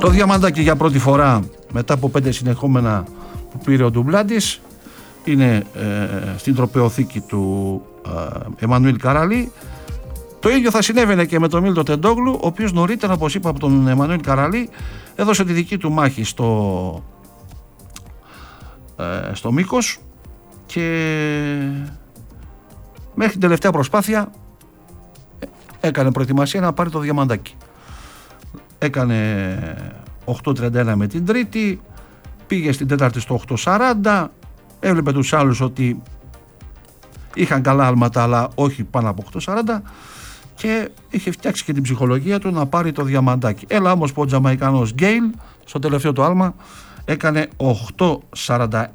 Το Διαμαντάκι για πρώτη φορά μετά από 5 συνεχόμενα που πήρε ο Ντουμπλάντης είναι στην τροπαιοθήκη του Εμμανουήλ Καραλή. Το ίδιο θα συνέβαινε και με τον Μίλτο Τεντόγλου, ο οποίος νωρίτερα, όπως είπα, από τον Εμμανουήλ Καραλή έδωσε τη δική του μάχη στο Μήκος και μέχρι την τελευταία προσπάθεια έκανε προετοιμασία να πάρει το Διαμαντάκι. Έκανε 8.31 με την τρίτη, πήγε στην τέταρτη στο 8.40, έβλεπε τους άλλους ότι είχαν καλά άλματα αλλά όχι πάνω από 8.40 και είχε φτιάξει και την ψυχολογία του να πάρει το Διαμαντάκι. Έλα όμως που ο Τζαμαϊκανός Γκέιλ στο τελευταίο του άλμα έκανε 8.46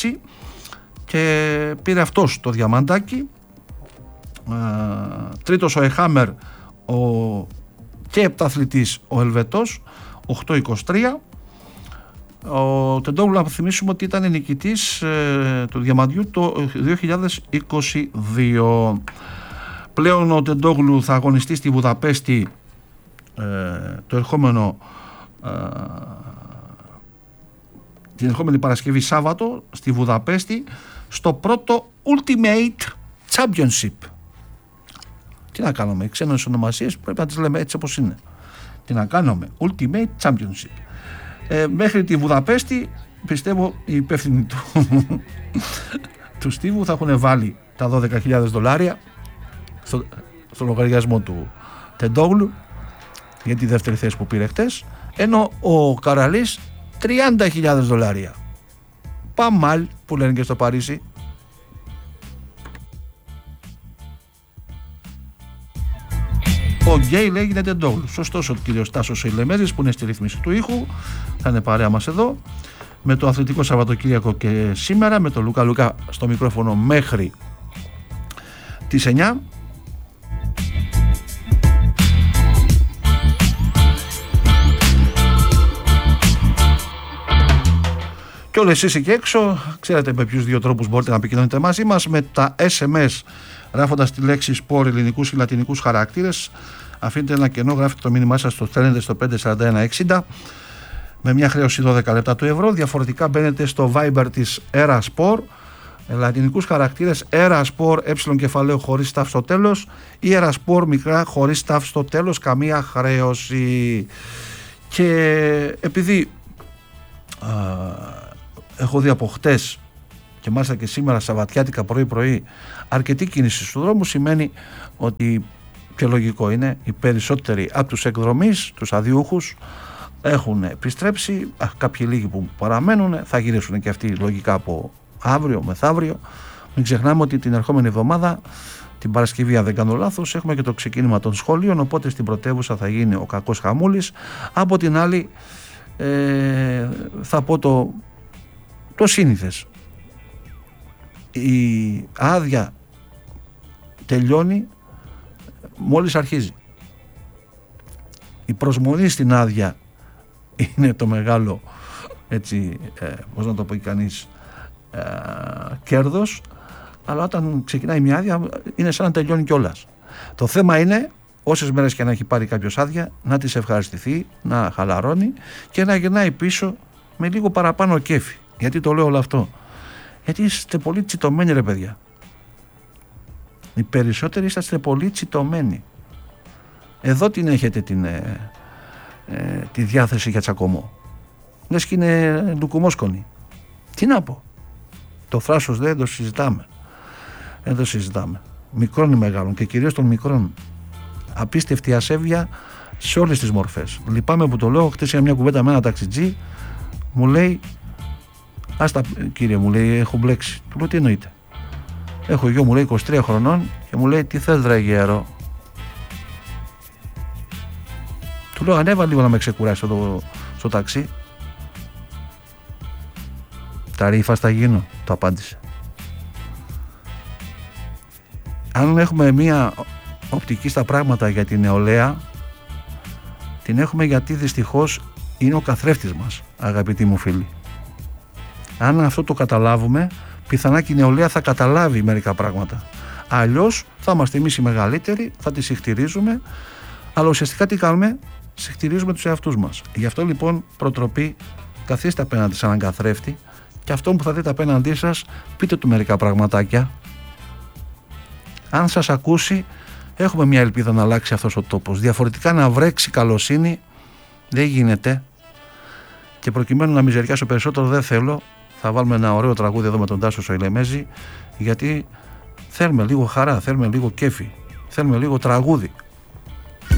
και πήρε αυτός το Διαμαντάκι. Τρίτος ο Εχάμερ και επταθλητής ο Ελβετός 8.23. Ο Τεντόγλου, να θυμίσουμε ότι ήταν νικητής του διαμαντιού το 2022. Πλέον ο Τεντόγλου θα αγωνιστεί στη Βουδαπέστη την ερχόμενη Παρασκευή Σάββατο στη Βουδαπέστη στο πρώτο Ultimate Championship. Τι να κάνουμε, ξένες ονομασίες πρέπει να τις λέμε έτσι όπως είναι. Τι να κάνουμε, Ultimate Championship. Μέχρι τη Βουδαπέστη πιστεύω οι υπεύθυνοι του Στίβου θα έχουν βάλει τα $12,000 στο λογαριασμό του Τεντόγλου για τη δεύτερη θέση που πήρε χτες, ενώ ο Καραλής $30,000. Παμάλ που λένε και στο Παρίσι. Ο Γκέιλ έγινε Τεντόγλου. Σωστός ο κύριος Τάσος Ηλεμέζης που είναι στη ρύθμιση του ήχου. Θα είναι παρέα μας εδώ με το Αθλητικό Σαββατοκύριακο και σήμερα, με τον Λουκά Λουκά στο μικρόφωνο μέχρι τις 9. Και όλες εσείς εκεί έξω ξέρετε με ποιους δύο τρόπους μπορείτε να επικοινωνείτε μαζί μας: με τα SMS γράφοντας τη λέξη σπορ, ελληνικούς ή λατινικούς χαρακτήρες, αφήνετε ένα κενό, γράφετε το μήνυμά σας, το στέλνετε στο 54160 με μια χρέωση 12 λεπτά του ευρώ. Διαφορετικά μπαίνετε στο Viber της Era Sport, λατινικούς χαρακτήρες Era Sport, κεφαλαίο χωρίς τάφ στο τέλος, ή Era Sport μικρά χωρίς τάφ στο τέλος, καμία χρέωση. Και επειδή έχω δει από χτες και μάλιστα και σήμερα Σαββατιάτικα πρωί αρκετή κίνηση στους δρόμους, σημαίνει ότι, πιο λογικό είναι, οι περισσότεροι από τους εκδρομείς, τους αδειούχους, έχουν επιστρέψει. Κάποιοι λίγοι που παραμένουν θα γυρίσουν και αυτοί λογικά από αύριο μεθαύριο. Μην ξεχνάμε ότι την ερχόμενη εβδομάδα, την Παρασκευή αν δεν κάνω λάθος, έχουμε και το ξεκίνημα των σχολείων, οπότε στην πρωτεύουσα θα γίνει ο κακός χαμούλης. Από την άλλη θα πω το σύνηθες. Η άδεια τελειώνει μόλις αρχίζει. Η προσμονή στην άδεια είναι το μεγάλο, έτσι, πώς να το πει κανείς, κέρδος, αλλά όταν ξεκινάει μια άδεια είναι σαν να τελειώνει κιόλας. Το θέμα είναι όσες μέρες και να έχει πάρει κάποιος άδεια να τις ευχαριστηθεί, να χαλαρώνει και να γυρνάει πίσω με λίγο παραπάνω κέφι. Γιατί το λέω όλο αυτό? Γιατί είστε πολύ τσιτωμένοι, ρε παιδιά. Οι περισσότεροι είσαστε πολύ τσιτωμένοι. Εδώ την έχετε τη διάθεση για τσακωμό. Λες και είναι λουκουμόσκονη. Τι να πω. Το θράσος δεν το συζητάμε. Δεν το συζητάμε. Μικρών ή μεγάλων και κυρίως των μικρών. Απίστευτη ασέβεια σε όλες τις μορφές. Λυπάμαι που το λέω. Χτες είχα μια κουβέντα με ένα ταξιτζή. Μου λέει, άστα κύριε, μου λέει, έχω μπλέξει. Του λέω, τι εννοείται? Έχω γιο, μου λέει, 23 χρονών και μου λέει, τι θες ρε γέρο? Του λέω, ανέβα λίγο να με ξεκουράσει στο ταξί. Τα ρήφα στα γίνω, το απάντησε. Αν έχουμε μία οπτική στα πράγματα για την νεολαία, την έχουμε γιατί δυστυχώς είναι ο καθρέφτης μας, αγαπητοί μου φίλοι. Αν αυτό το καταλάβουμε, πιθανά και η νεολαία θα καταλάβει μερικά πράγματα. Αλλιώς θα είμαστε εμείς οι μεγαλύτεροι, θα τις συχτηρίζουμε, αλλά ουσιαστικά τι κάνουμε? συχτηρίζουμε τους εαυτούς μας. Γι' αυτό λοιπόν, προτροπή, καθίστε απέναντι σε έναν καθρέφτη και αυτόν που θα δείτε απέναντί σας, πείτε του μερικά πραγματάκια. Αν σας ακούσει, έχουμε μια ελπίδα να αλλάξει αυτός ο τόπος. Διαφορετικά να βρέξει καλοσύνη δεν γίνεται. Και προκειμένου να μιζεριάσω περισσότερο, δεν θέλω, θα βάλουμε ένα ωραίο τραγούδι εδώ με τον Τάσο Σοηλεμέζη, γιατί θέλουμε λίγο χαρά, θέλουμε λίγο κέφι, θέλουμε λίγο τραγούδι.